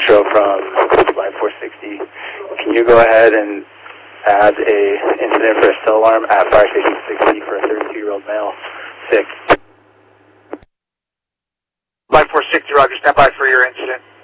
Astro from Line 460. Can you go ahead and add a incident for a still alarm at Fire Station 60 for a 32-year-old male? 6. Line 460, Roger. Stand by for your incident.